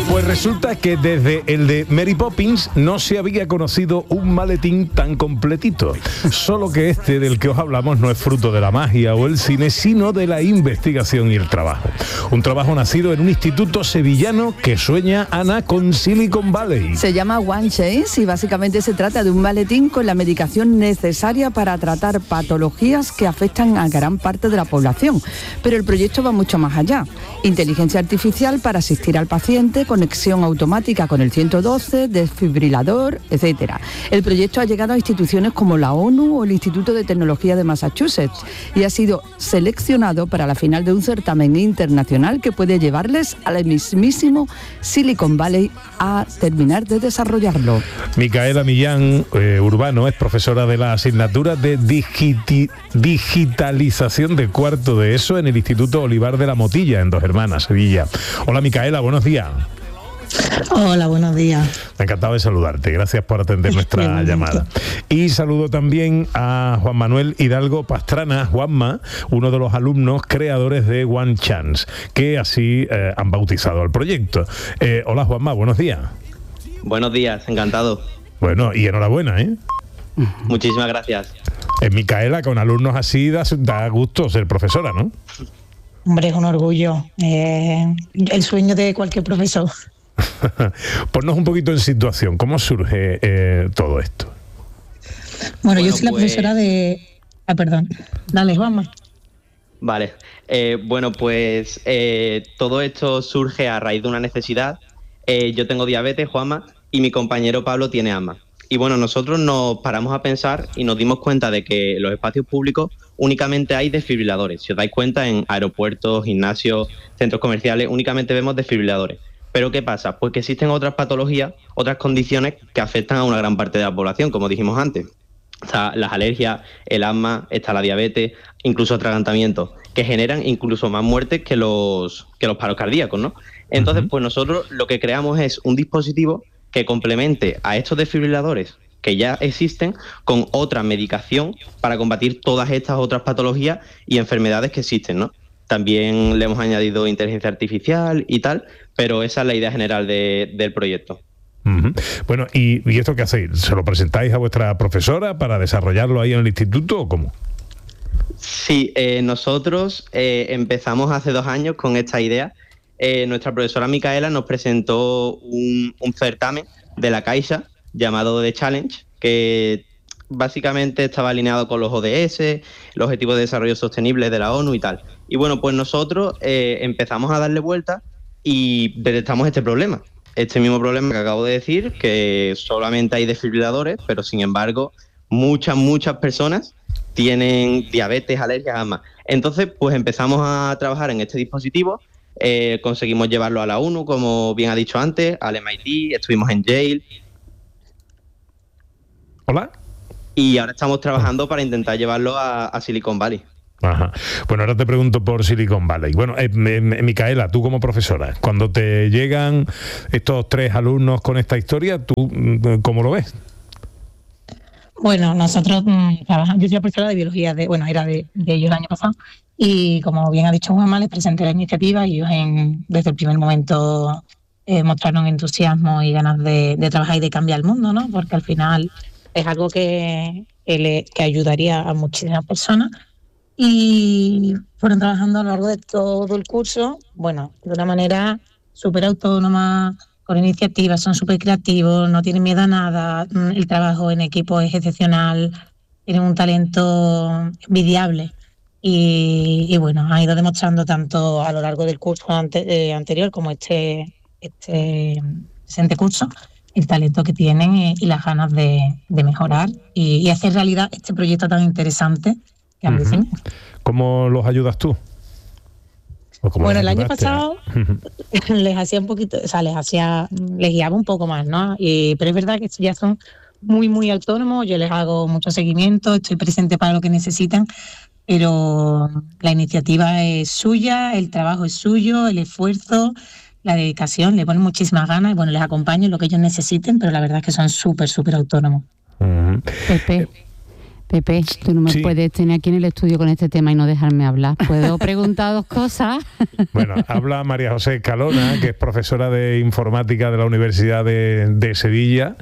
Pues resulta que desde el de Mary Poppins no se había conocido un maletín tan completito. Solo que este del que os hablamos no es fruto de la magia o el cine, sino de la investigación y el trabajo. Un trabajo nacido en un instituto sevillano que sueña Ana con Silicon Valley. Se llama OneChains y básicamente se trata de un maletín con la medicación necesaria para tratar patologías que afectan a gran parte de la población. Pero el proyecto va mucho más allá. Inteligencia artificial para asistir al paciente, conexión automática con el 112, desfibrilador, etc. El proyecto ha llegado a instituciones como la ONU o el Instituto de Tecnología de Massachusetts y ha sido seleccionado para la final de un certamen internacional que puede llevarles al mismísimo Silicon Valley a terminar de desarrollarlo. Micaela Millán Urbano es profesora de la asignatura de digitalización de cuarto de ESO en el Instituto Olivar de la Motilla, en Dos Hermanas, Sevilla. Hola Micaela, buenos días. Hola, buenos días. Encantado de saludarte, gracias por atender nuestra llamada. Y saludo también a Juan Manuel Hidalgo Pastrana, Juanma, uno de los alumnos creadores de OneChains, que así han bautizado el proyecto. Hola Juanma, buenos días. Buenos días, encantado. Bueno, y enhorabuena, ¿eh? Muchísimas gracias. Micaela, con alumnos así da gusto ser profesora, ¿no? Hombre, es un orgullo. El sueño de cualquier profesor. Ponnos un poquito en situación. ¿Cómo surge todo esto? Bueno, yo soy la profesora de... perdón. Dale, Juanma. Vale. Todo esto surge a raíz de una necesidad. Yo tengo diabetes, Juanma, y mi compañero Pablo tiene asma. Y bueno, nosotros nos paramos a pensar y nos dimos cuenta de que en los espacios públicos únicamente hay desfibriladores. Si os dais cuenta, en aeropuertos, gimnasios, centros comerciales, únicamente vemos desfibriladores. ¿Pero qué pasa? Pues que existen otras patologías, otras condiciones que afectan a una gran parte de la población, como dijimos antes. Está las alergias, el asma, está la diabetes, incluso atragantamientos, que generan incluso más muertes que los paros cardíacos, ¿no? Entonces, pues nosotros lo que creamos es un dispositivo que complemente a estos desfibriladores que ya existen con otra medicación para combatir todas estas otras patologías y enfermedades que existen, ¿no? También le hemos añadido inteligencia artificial y tal, pero esa es la idea general del proyecto. Uh-huh. Bueno, ¿y esto qué hacéis? ¿Se lo presentáis a vuestra profesora para desarrollarlo ahí en el instituto o cómo? Sí, nosotros empezamos hace 2 años con esta idea. Nuestra profesora Micaela nos presentó un certamen de la Caixa llamado The Challenge, que básicamente estaba alineado con los ODS, los Objetivos de Desarrollo Sostenible de la ONU y tal. Y bueno, pues nosotros empezamos a darle vuelta y detectamos este problema. Este mismo problema que acabo de decir, que solamente hay desfibriladores, pero sin embargo muchas personas tienen diabetes, alergias, asma. Entonces, pues empezamos a trabajar en este dispositivo. Conseguimos llevarlo a la ONU, como bien ha dicho antes, al MIT, estuvimos en Yale. ¿Hola? Y ahora estamos trabajando para intentar llevarlo a Silicon Valley. Ajá. Bueno, ahora te pregunto por Silicon Valley. Bueno, Micaela, tú como profesora, cuando te llegan estos 3 alumnos con esta historia, ¿tú cómo lo ves? Bueno, nosotros trabajamos, yo soy la profesora de biología, era de ellos el año pasado, y como bien ha dicho Juanma, les presenté la iniciativa y ellos desde el primer momento mostraron entusiasmo y ganas de trabajar y de cambiar el mundo, ¿no? Porque al final es algo que ayudaría a muchísimas personas. Y fueron trabajando a lo largo de todo el curso, bueno, de una manera súper autónoma, con iniciativas, son súper creativos, no tienen miedo a nada, el trabajo en equipo es excepcional, tienen un talento envidiable. Y bueno, ha ido demostrando tanto a lo largo del curso anterior como este presente curso, el talento que tienen y las ganas de mejorar y hacer realidad este proyecto tan interesante. Uh-huh. ¿Cómo los ayudas tú? Bueno, el año pasado les hacía un poquito, o sea, les guiaba un poco más, ¿no? Pero es verdad que ya son muy autónomos, yo les hago mucho seguimiento, estoy presente para lo que necesitan, pero la iniciativa es suya, el trabajo es suyo, el esfuerzo, la dedicación, le ponen muchísimas ganas y bueno, les acompaño en lo que ellos necesiten, pero la verdad es que son súper autónomos. Uh-huh. Pepe. Pepe, tú no me puedes tener aquí en el estudio con este tema y no dejarme hablar. ¿Puedo preguntar dos cosas? Bueno, habla María José Escalona, que es profesora de informática de la Universidad de Sevilla.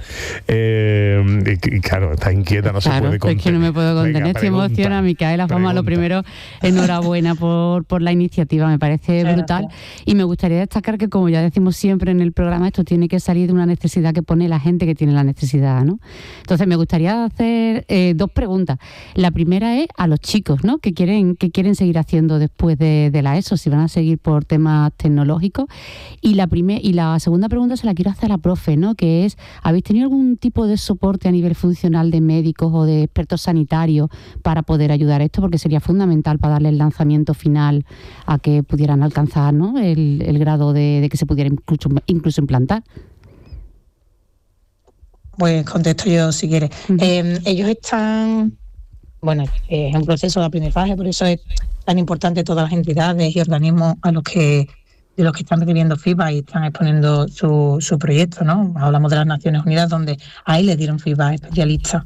Y claro, está inquieta, no se puede contener. Es que no me puedo contener, estoy emocionada. Micaela, vamos a lo primero, enhorabuena por la iniciativa, me parece brutal. Y me gustaría destacar que, como ya decimos siempre en el programa, esto tiene que salir de una necesidad que pone la gente que tiene la necesidad, ¿no? Entonces me gustaría hacer dos preguntas. La primera es a los chicos, ¿no? que quieren seguir haciendo después de la ESO, si van a seguir por temas tecnológicos. Y la segunda pregunta se la quiero hacer a la profe, ¿no? Que es, ¿habéis tenido algún tipo de soporte a nivel funcional de médicos o de expertos sanitarios para poder ayudar a esto? Porque sería fundamental para darle el lanzamiento final a que pudieran alcanzar, ¿no? el grado de que se pudiera incluso implantar. Pues contesto yo si quieres. Ellos están, es un proceso de aprendizaje, por eso es tan importante todas las entidades y organismos de los que están recibiendo feedback y están exponiendo su proyecto, ¿no? Hablamos de las Naciones Unidas, donde ahí les dieron feedback especialistas.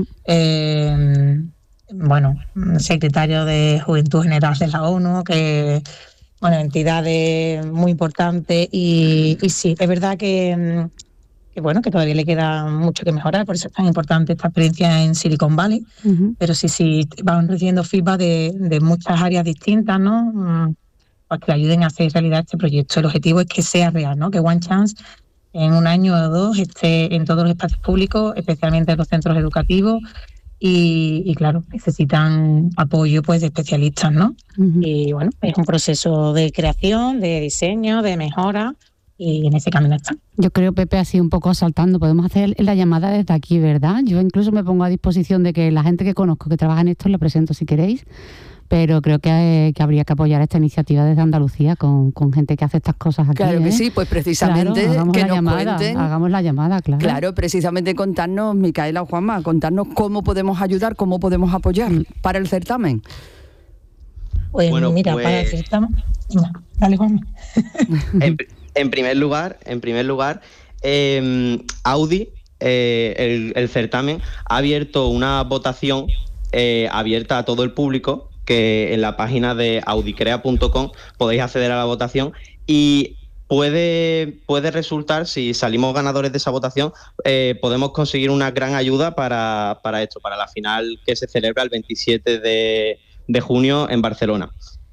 Secretario de Juventud General de la ONU, entidades muy importantes y sí, es verdad que todavía le queda mucho que mejorar, por eso es tan importante esta experiencia en Silicon Valley, pero sí, van recibiendo feedback de muchas áreas distintas, ¿no? Para que ayuden a hacer realidad este proyecto. El objetivo es que sea real, ¿no? Que One Chance en un año o dos esté en todos los espacios públicos, especialmente en los centros educativos, y claro, necesitan apoyo pues de especialistas, ¿no? Y bueno, es un proceso de creación, de diseño, de mejora, y en ese camino están. Yo creo, Pepe, así un poco saltando, podemos hacer la llamada desde aquí, ¿verdad? Yo incluso me pongo a disposición de que la gente que conozco que trabaja en esto la presento si queréis, pero creo que habría que apoyar esta iniciativa desde Andalucía con gente que hace estas cosas aquí. Claro que sí, pues precisamente claro, que nos cuenten. Hagamos la llamada, claro. Claro, precisamente contarnos, Micaela o Juanma, contarnos cómo podemos ayudar, cómo podemos apoyar para el certamen. Para el certamen... Dale, Juanma. En primer lugar, Audi, el certamen, ha abierto una votación abierta a todo el público, que en la página de audicrea.com podéis acceder a la votación y puede resultar, si salimos ganadores de esa votación, podemos conseguir una gran ayuda para esto, para la final que se celebra el 27 de junio en Barcelona.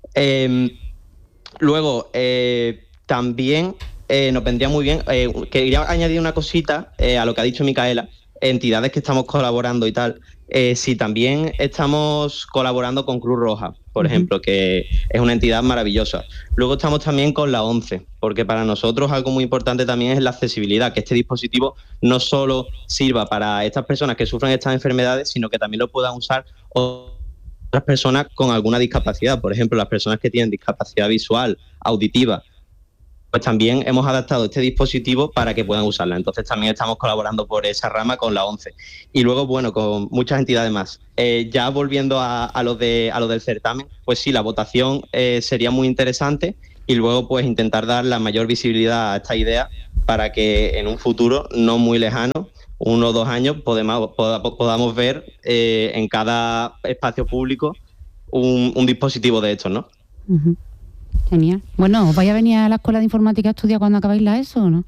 Luego, también nos vendría muy bien, quería añadir una cosita a lo que ha dicho Micaela, entidades que estamos colaborando y tal. Sí, también estamos colaborando con Cruz Roja, por ejemplo, que es una entidad maravillosa. Luego estamos también con la ONCE, porque para nosotros algo muy importante también es la accesibilidad, que este dispositivo no solo sirva para estas personas que sufren estas enfermedades, sino que también lo puedan usar otras personas con alguna discapacidad, por ejemplo, las personas que tienen discapacidad visual, auditiva. Pues también hemos adaptado este dispositivo para que puedan usarla. Entonces también estamos colaborando por esa rama con la ONCE. Y luego, con muchas entidades más. Ya volviendo a lo del certamen, pues sí, la votación sería muy interesante y luego pues intentar dar la mayor visibilidad a esta idea para que en un futuro no muy lejano, 1 o 2 años, podamos ver en cada espacio público un dispositivo de estos, ¿no? Genial. Bueno, ¿os vais a venir a la Escuela de Informática a estudiar cuando acabéis la ESO o no?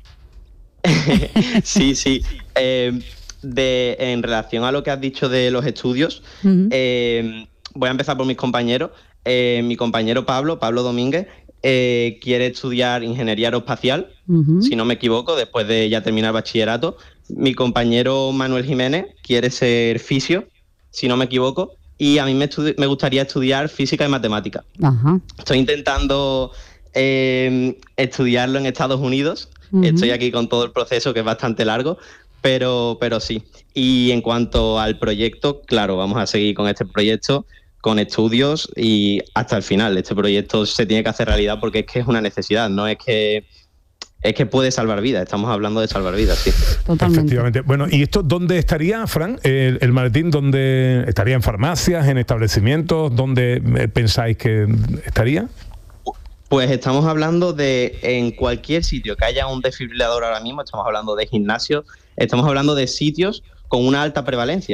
Sí. En relación a lo que has dicho de los estudios, voy a empezar por mis compañeros. Mi compañero Pablo Domínguez, quiere estudiar Ingeniería Aeroespacial, si no me equivoco, después de ya terminar bachillerato. Mi compañero Manuel Jiménez quiere ser fisio, si no me equivoco. Y a mí me gustaría estudiar física y matemática. Estoy intentando estudiarlo en Estados Unidos. Estoy aquí con todo el proceso, que es bastante largo, pero sí. Y en cuanto al proyecto, claro, vamos a seguir con este proyecto, con estudios y hasta el final. Este proyecto se tiene que hacer realidad porque es que es una necesidad, no es que... Es que puede salvar vidas, estamos hablando de salvar vidas, sí. Totalmente. Efectivamente. Bueno, ¿y esto dónde estaría, Fran? ¿El maletín dónde estaría? ¿En farmacias, en establecimientos? ¿Dónde pensáis que estaría? Pues estamos hablando de en cualquier sitio que haya un desfibrilador ahora mismo, estamos hablando de gimnasios, estamos hablando de sitios con una alta prevalencia.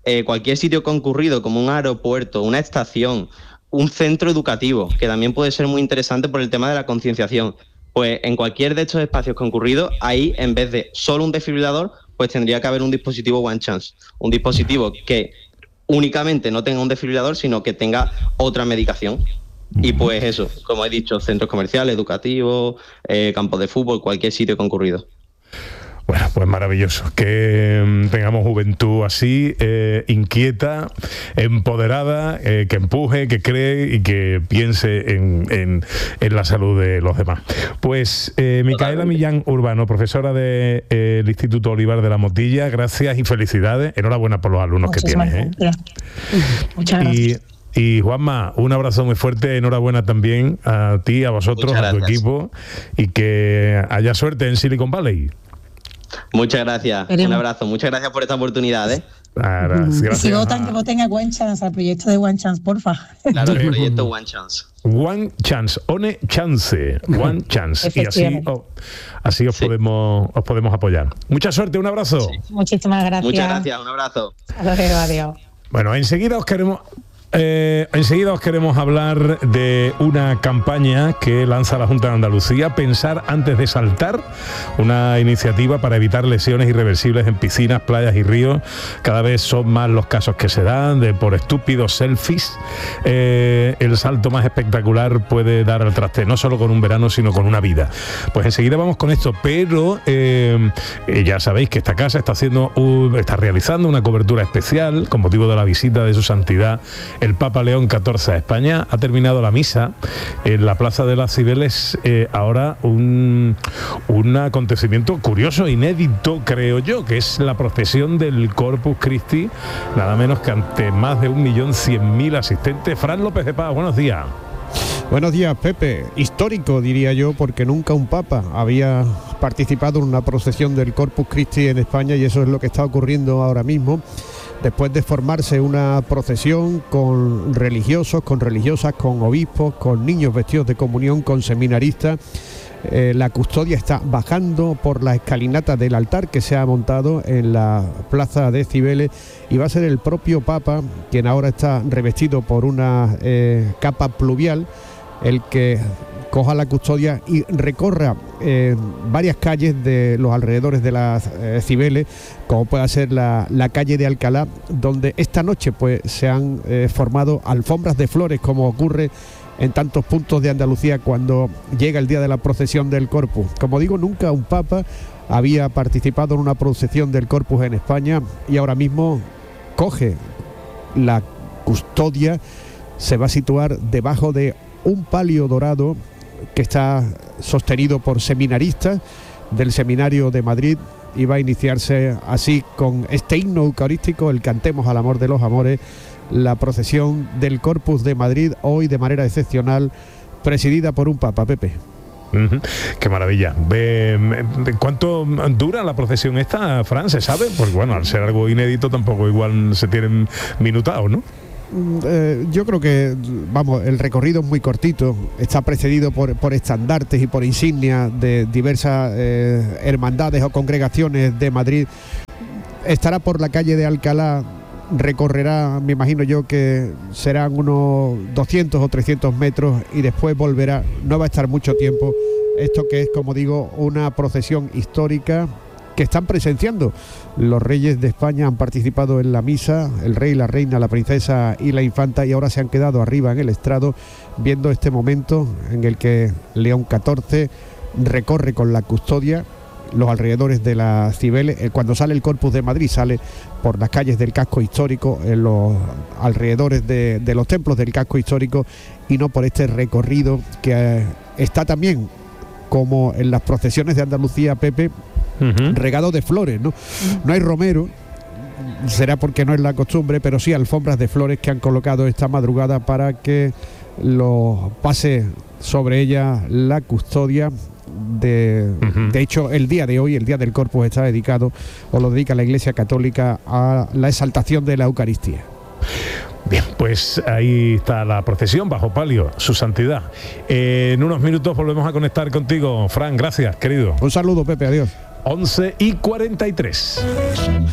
cualquier sitio concurrido como un aeropuerto, una estación, un centro educativo, que también puede ser muy interesante por el tema de la concienciación. Pues en cualquier de estos espacios concurridos, ahí en vez de solo un desfibrilador, pues tendría que haber un dispositivo One Chance, un dispositivo que únicamente no tenga un desfibrilador, sino que tenga otra medicación. Y pues eso, como he dicho, centros comerciales, educativos, campos de fútbol, cualquier sitio concurrido. Bueno, pues maravilloso que tengamos juventud así, inquieta, empoderada, que empuje, que cree y que piense en la salud de los demás. Pues Micaela Millán Urbano, profesora del Instituto Olivar de la Motilla, gracias y felicidades. Enhorabuena por los alumnos que tienes. Muchas gracias. Y Juanma, un abrazo muy fuerte, enhorabuena también a ti, a vosotros, a tu equipo, y que haya suerte en Silicon Valley. Muchas gracias, un abrazo, muchas gracias por esta oportunidad. Gracias. Si votan, que voten a One Chance, al proyecto de One Chance, porfa. Claro, el proyecto One Chance. One Chance, One Chance, One Chance. Y así os podemos apoyar. Mucha suerte, un abrazo. Sí. Muchísimas gracias. Muchas gracias, un abrazo. Adiós. Bueno, enseguida os queremos hablar de una campaña que lanza la Junta de Andalucía, Pensar antes de saltar, una iniciativa para evitar lesiones irreversibles en piscinas, playas y ríos. Cada vez son más los casos que se dan por estúpidos selfies. El salto más espectacular puede dar al traste, no solo con un verano, sino con una vida. Pues enseguida vamos con esto, pero ya sabéis que esta casa está realizando una cobertura especial con motivo de la visita de su santidad el Papa León XIV a España. Ha terminado la misa en la Plaza de las Cibeles, ahora un acontecimiento curioso, inédito, creo yo, que es la procesión del Corpus Christi, nada menos que ante más de 1.100.000 asistentes. Fran López de Paz, buenos días. Buenos días, Pepe. Histórico, diría yo, porque nunca un papa había participado en una procesión del Corpus Christi en España, y eso es lo que está ocurriendo ahora mismo. Después de formarse una procesión con religiosos, con religiosas, con obispos, con niños vestidos de comunión, con seminaristas, la custodia está bajando por la escalinata del altar que se ha montado en la Plaza de Cibeles, y va a ser el propio Papa, quien ahora está revestido por una capa pluvial, el que coja la custodia y recorra varias calles de los alrededores de las Cibeles, como puede ser la calle de Alcalá, donde esta noche pues se han formado alfombras de flores, como ocurre en tantos puntos de Andalucía cuando llega el día de la procesión del Corpus. Como digo, nunca un papa había participado en una procesión del Corpus en España, y ahora mismo coge la custodia, se va a situar debajo de un palio dorado que está sostenido por seminaristas del Seminario de Madrid, y va a iniciarse así con este himno eucarístico, el Cantemos al Amor de los Amores, la procesión del Corpus de Madrid, hoy de manera excepcional, presidida por un papa, Pepe. Qué maravilla. ¿Cuánto dura la procesión esta, Fran? ¿Se sabe? Porque bueno, al ser algo inédito tampoco igual se tienen minutados, ¿no? Yo creo que, vamos, el recorrido es muy cortito, está precedido por estandartes y por insignias de diversas hermandades o congregaciones de Madrid. Estará por la calle de Alcalá, recorrerá, me imagino yo que serán unos 200 o 300 metros, y después volverá. No va a estar mucho tiempo. Esto que es, como digo, una procesión histórica que están presenciando los reyes de España. Han participado en la misa, el rey, la reina, la princesa y la infanta, y ahora se han quedado arriba en el estrado viendo este momento en el que León XIV recorre con la custodia los alrededores de las Cibeles. Cuando sale el Corpus de Madrid, sale por las calles del casco histórico, en los alrededores de los templos del casco histórico, y no por este recorrido que está también, como en las procesiones de Andalucía, Pepe, regado de flores, ¿no? No hay romero, será porque no es la costumbre, pero sí alfombras de flores que han colocado esta madrugada para que lo pase sobre ella la custodia. De hecho, el día de hoy, el día del Corpus, está dedicado, o lo dedica la Iglesia Católica, a la exaltación de la Eucaristía. Bien, pues ahí está la procesión bajo palio, su santidad. En unos minutos volvemos a conectar contigo, Fran. Gracias, querido. Un saludo, Pepe, adiós. 11:43.